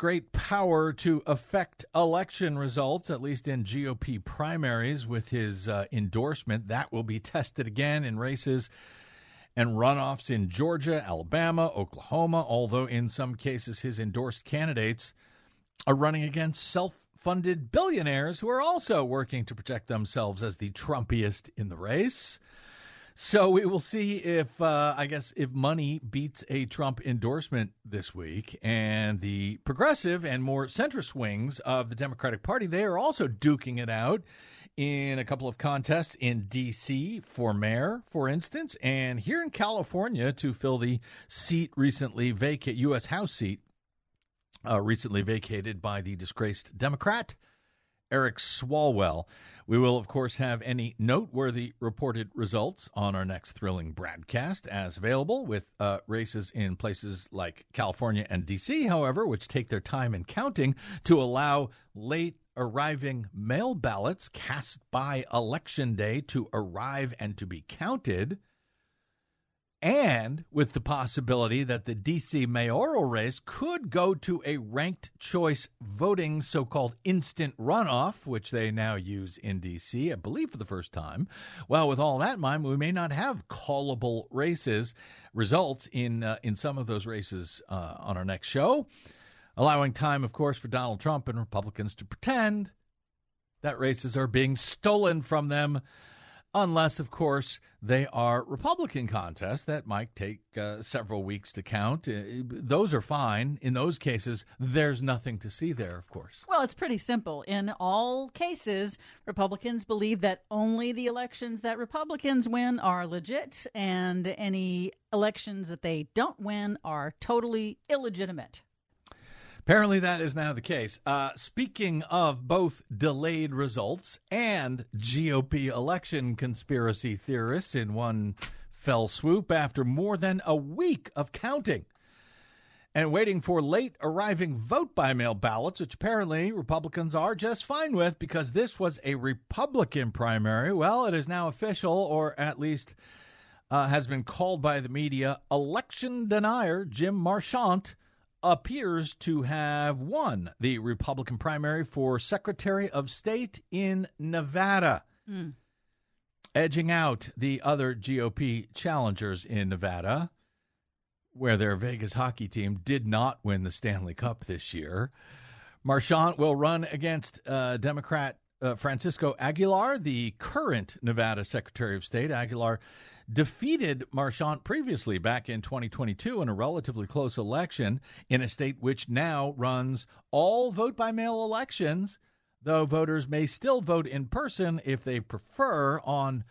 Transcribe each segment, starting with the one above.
great power to affect election results, at least in GOP primaries, with his endorsement. That will be tested again in races and runoffs in Georgia, Alabama, Oklahoma, although in some cases his endorsed candidates are running against self-funded billionaires who are also working to protect themselves as the Trumpiest in the race. So we will see if money beats a Trump endorsement this week. And the progressive and more centrist wings of the Democratic Party, they are also duking it out in a couple of contests in D.C. for mayor, for instance, and here in California to fill the seat U.S. House seat recently vacated by the disgraced Democrat Eric Swalwell. We will, of course, have any noteworthy reported results on our next thrilling broadcast as available, with races in places like California and D.C., however, which take their time in counting to allow late arriving mail ballots cast by Election Day to arrive and to be counted, and with the possibility that the D.C. mayoral race could go to a ranked choice voting so-called instant runoff, which they now use in D.C., I believe for the first time. Well, with all that in mind, we may not have callable results in some of those races on our next show, allowing time, of course, for Donald Trump and Republicans to pretend that races are being stolen from them, unless, of course, they are Republican contests that might take several weeks to count. Those are fine. In those cases, there's nothing to see there, of course. Well, it's pretty simple. In all cases, Republicans believe that only the elections that Republicans win are legit, and any elections that they don't win are totally illegitimate. Apparently that is now the case. Speaking of both delayed results and GOP election conspiracy theorists in one fell swoop, after more than a week of counting and waiting for late arriving vote-by-mail ballots, which apparently Republicans are just fine with because this was a Republican primary, well, it is now official, or at least has been called by the media. Election denier Jim Marchant appears to have won the Republican primary for Secretary of State in Nevada, edging out the other GOP challengers in Nevada, where their Vegas hockey team did not win the Stanley Cup this year. Marchant will run against Democrat Francisco Aguilar, the current Nevada Secretary of State. Aguilar defeated Marchant previously back in 2022 in a relatively close election in a state which now runs all vote-by-mail elections, though voters may still vote in person if they prefer on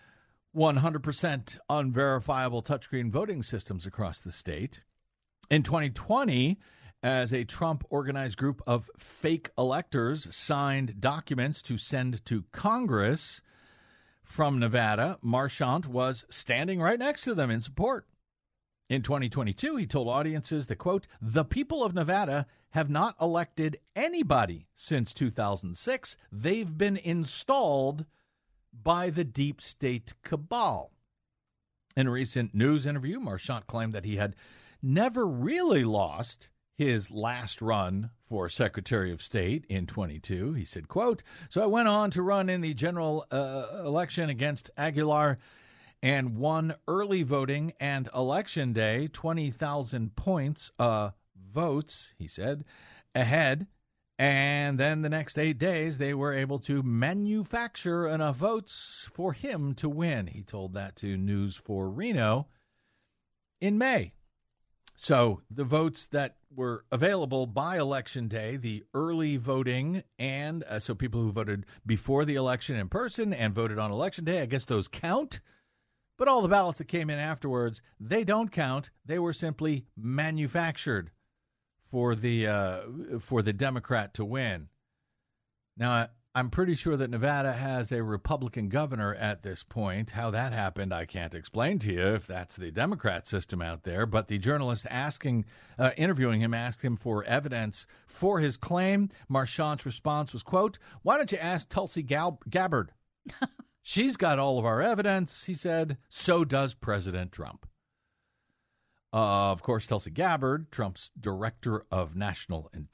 100% unverifiable touchscreen voting systems across the state. In 2020, as a Trump-organized group of fake electors signed documents to send to Congress from Nevada, Marchant was standing right next to them in support. In 2022, he told audiences that, quote, "The people of Nevada have not elected anybody since 2006. They've been installed by the deep state cabal." In a recent news interview, Marchant claimed that he had never really lost his last run for Secretary of State in 22. He said, quote, "So I went on to run in the general election against Aguilar and won early voting and Election Day, 20,000 points votes," he said, ahead. And then the next 8 days, they were able to manufacture enough votes for him to win. He told that to News 4 Reno in May. So the votes that were available by Election Day, the early voting, and so people who voted before the election in person and voted on Election Day, I guess those count. But all the ballots that came in afterwards, they don't count. They were simply manufactured for the Democrat to win. Now, I'm pretty sure that Nevada has a Republican governor at this point. How that happened, I can't explain to you if that's the Democrat system out there. But the journalist interviewing him asked him for evidence for his claim. Marchant's response was, quote, "Why don't you ask Tulsi Gabbard? She's got all of our evidence," he said. "So does President Trump." Of course, Tulsi Gabbard, Trump's director of national